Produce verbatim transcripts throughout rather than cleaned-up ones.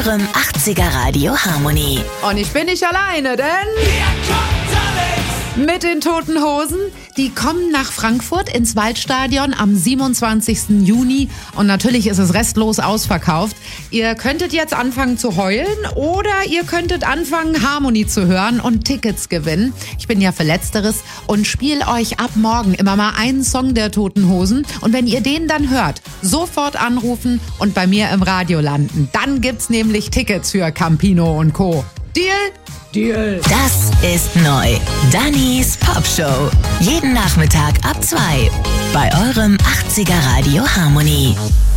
eurem achtziger Radio Harmony. Und ich bin nicht alleine, denn mit den Toten Hosen, die kommen nach Frankfurt ins Waldstadion am siebenundzwanzigsten Juni und natürlich ist es restlos ausverkauft. Ihr könntet jetzt anfangen zu heulen oder ihr könntet anfangen, Harmony zu hören und Tickets gewinnen. Ich bin ja für Letzteres und spiele euch ab morgen immer mal einen Song der Toten Hosen und wenn ihr den dann hört, sofort anrufen und bei mir im Radio landen. Dann gibt's nämlich Tickets für Campino und Co. Deal? Deal. Das ist neu. Dannys Popshow. Jeden Nachmittag ab zwei. Bei eurem achtziger Radio Harmony.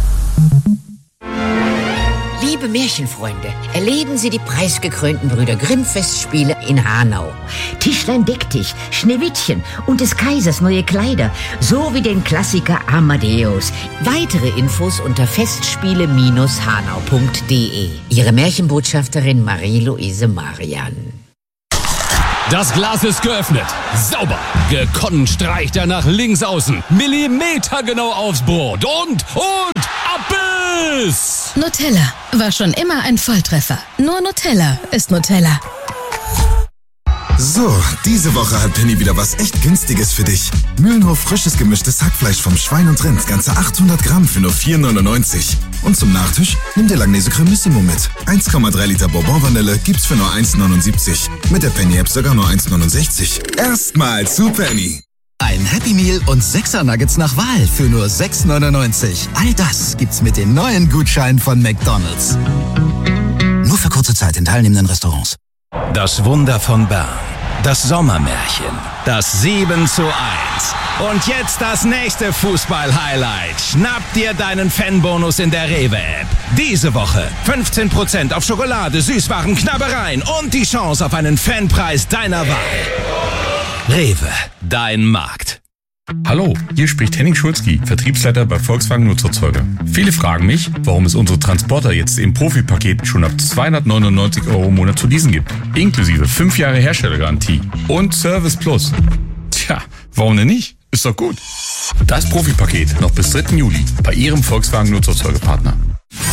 Liebe Märchenfreunde, erleben Sie die preisgekrönten Brüder Grimm-Festspiele in Hanau. Tischlein deck dich, Schneewittchen und des Kaisers neue Kleider, sowie den Klassiker Amadeus. Weitere Infos unter festspiele Bindestrich hanau punkt de. Ihre Märchenbotschafterin Marie-Louise Marian. Das Glas ist geöffnet. Sauber. Gekonnt streicht er nach links außen. Millimetergenau aufs Brot. Und, und, Abbiss! Nutella war schon immer ein Volltreffer. Nur Nutella ist Nutella. So, diese Woche hat Penny wieder was echt Günstiges für dich. Mühlenhof frisches gemischtes Hackfleisch vom Schwein und Rind, ganze achthundert Gramm für nur vier neunundneunzig. Und zum Nachtisch nimm dir Langnese Cremissimo mit. eins Komma drei Liter Bourbon-Vanille gibt's für nur eins neunundsiebzig. Mit der Penny-App sogar nur eins neunundsechzig. Erstmal zu Penny. Ein Happy Meal und sechser Nuggets nach Wahl für nur sechs neunundneunzig. All das gibt's mit den neuen Gutscheinen von McDonald's. Nur für kurze Zeit in teilnehmenden Restaurants. Das Wunder von Bern. Das Sommermärchen. Das sieben zu eins. Und jetzt das nächste Fußball-Highlight. Schnapp dir deinen Fanbonus in der Rewe-App. Diese Woche fünfzehn Prozent auf Schokolade, Süßwaren, Knabbereien und die Chance auf einen Fanpreis deiner Wahl. Rewe, dein Markt. Hallo, hier spricht Henning Schulzki, Vertriebsleiter bei Volkswagen Nutzerzeuger. Viele fragen mich, warum es unsere Transporter jetzt im Profipaket schon ab zweihundertneunundneunzig Euro im Monat zu leasen gibt. Inklusive fünf Jahre Herstellergarantie und Service Plus. Tja, warum denn nicht? Ist doch gut. Das Profipaket noch bis dritten Juli bei Ihrem Volkswagen Nutzerzeugerpartner.